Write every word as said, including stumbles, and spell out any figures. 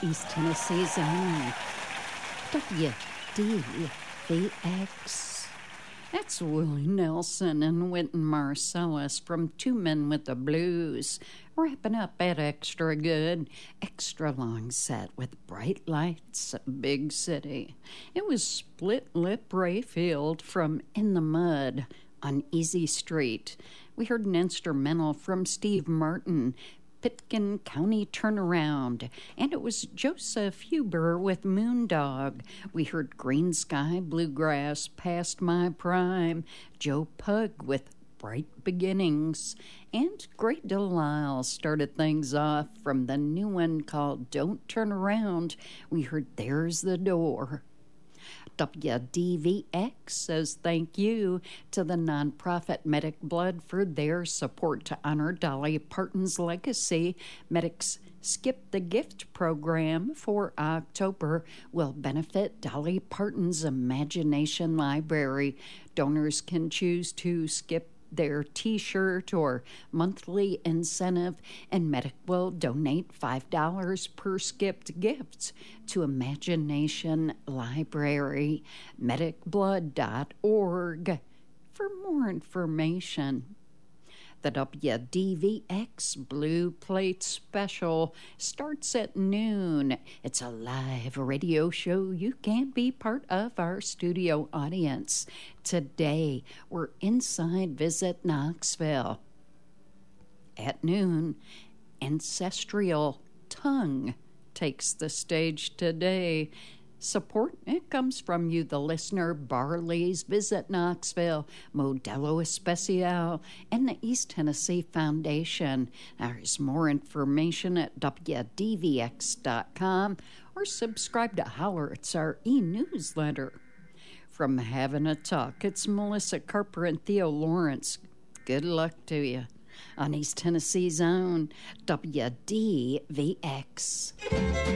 East Tennessee's own W D V X. That's Willie Nelson and Wynton Marsalis from Two Men with the Blues, wrapping up at Extra Good, extra long set with Bright Lights, Big City. It was Split Lip Rayfield from In the Mud on Easy Street. We heard an instrumental from Steve Martin, Pitkin County Turnaround, and it was Joseph Huber with Moondog. We heard Green Sky Bluegrass, Past My Prime, Joe Pug with Bright Beginnings, and Great Delisle started things off from the new one called Don't Turn Around. We heard There's the Door. W D V X says thank you to the nonprofit Medic Blood for their support to honor Dolly Parton's legacy. Medic's Skip the Gift program for October will benefit Dolly Parton's Imagination Library. Donors can choose to skip their t-shirt or monthly incentive, and Medic will donate five dollars per skipped gift to Imagination Library. medic blood dot org for more information. The W D V X Blue Plate Special starts at noon. It's a live radio show. You can be part of our studio audience. Today, we're inside Visit Knoxville. At noon, Ancestral Tongue takes the stage today. Support, it comes from you, the listener, Barley's Visit Knoxville, Modelo Especial, and the East Tennessee Foundation. There's more information at W D V X dot com or subscribe to Holler. It's our e-newsletter. From Having a Talk, it's Melissa Carper and Theo Lawrence. Good luck to you on East Tennessee's own W D V X.